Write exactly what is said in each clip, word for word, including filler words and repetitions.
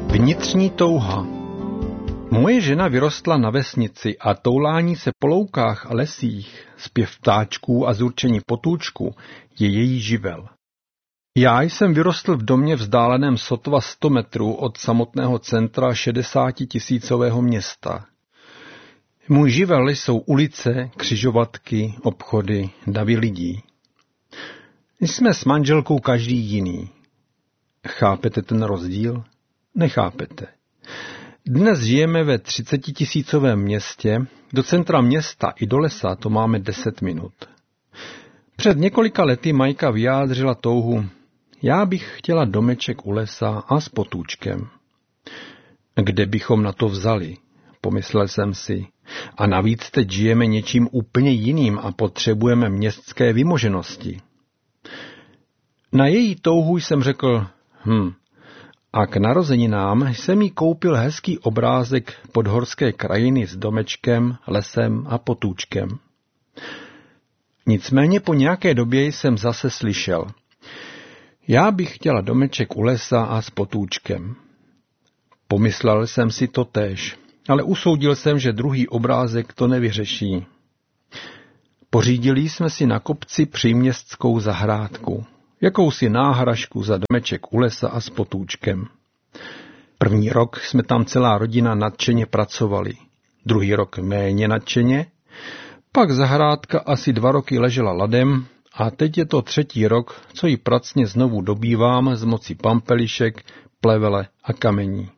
Vnitřní touha. Moje žena vyrostla na vesnici a toulání se po loukách a lesích, zpěv ptáčků a zurčení potůčků je její živel. Já jsem vyrostl v domě vzdáleném sotva sto metrů od samotného centra šedesátitisícového města. Můj živel jsou ulice, křižovatky, obchody, davy lidí. Jsme s manželkou každý jiný. Chápete ten rozdíl? Nechápete. Dnes žijeme ve třicetitisícovém městě, do centra města i do lesa to máme deset minut. Před několika lety Majka vyjádřila touhu, já bych chtěla domeček u lesa a s potůčkem. Kde bychom na to vzali? Pomyslel jsem si. A navíc teď žijeme něčím úplně jiným a potřebujeme městské vymoženosti. Na její touhu jsem řekl, hm, a k narozeninám jsem jí koupil hezký obrázek podhorské krajiny s domečkem, lesem a potůčkem. Nicméně po nějaké době jsem zase slyšel. Já bych chtěla domeček u lesa a s potůčkem. Pomyslel jsem si to též, ale usoudil jsem, že druhý obrázek to nevyřeší. Pořídili jsme si na kopci příměstskou zahrádku, jakousi náhražku za domeček u lesa a s potůčkem. První rok jsme tam celá rodina nadšeně pracovali, druhý rok méně nadšeně, pak zahrádka asi dva roky ležela ladem a teď je to třetí rok, co ji pracně znovu dobývám z moci pampelišek, plevele a kamení.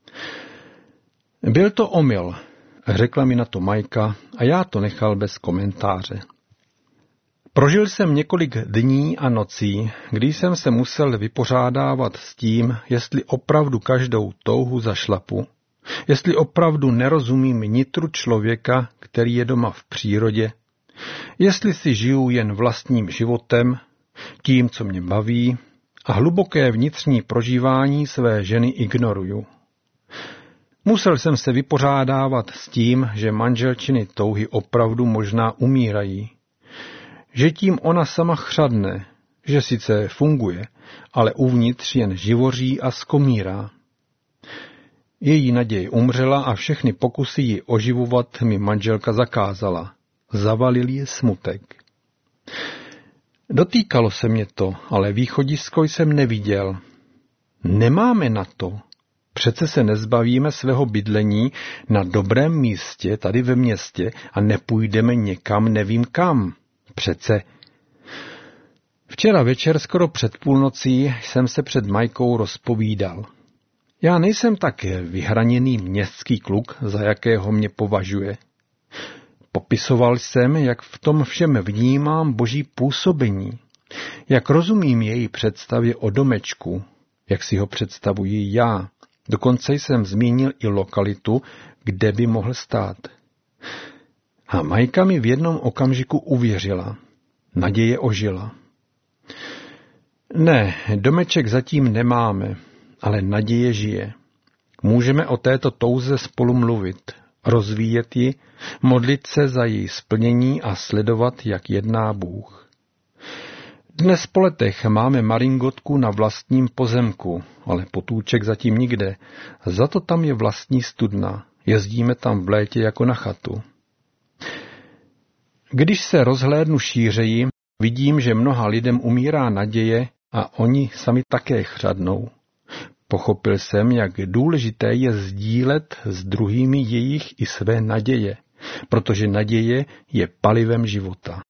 Byl to omyl, řekla mi na to Majka a já to nechal bez komentáře. Prožil jsem několik dní a nocí, kdy jsem se musel vypořádávat s tím, jestli opravdu každou touhu zašlapu, jestli opravdu nerozumím nitru člověka, který je doma v přírodě, jestli si žiju jen vlastním životem, tím, co mě baví, a hluboké vnitřní prožívání své ženy ignoruju. Musel jsem se vypořádávat s tím, že manželčiny touhy opravdu možná umírají, že tím ona sama chřadne, že sice funguje, ale uvnitř jen živoří a skomírá. Její naděje umřela a všechny pokusy ji oživovat mi manželka zakázala. Zavalil ji smutek. Dotýkalo se mě to, ale východisko jsem neviděl. Nemáme na to. Přece se nezbavíme svého bydlení na dobrém místě tady ve městě a nepůjdeme někam nevím kam. Přece. Včera večer skoro před půlnocí jsem se před Majkou rozpovídal. Já nejsem tak vyhraněný městský kluk, za jakého mě považuje. Popisoval jsem, jak v tom všem vnímám boží působení, jak rozumím její představě o domečku, jak si ho představuji já. Dokonce jsem zmínil i lokalitu, kde by mohl stát. A Majka mi v jednom okamžiku uvěřila. Naděje ožila. Ne, domeček zatím nemáme, ale naděje žije. Můžeme o této touze spolu mluvit, rozvíjet ji, modlit se za její splnění a sledovat, jak jedná Bůh. Dnes po letech máme maringotku na vlastním pozemku, ale potůček zatím nikde. Za to tam je vlastní studna. Jezdíme tam v létě jako na chatu. Když se rozhlédnu šířeji, vidím, že mnoha lidem umírá naděje a oni sami také chřadnou. Pochopil jsem, jak důležité je sdílet s druhými jejich i své naděje, protože naděje je palivem života.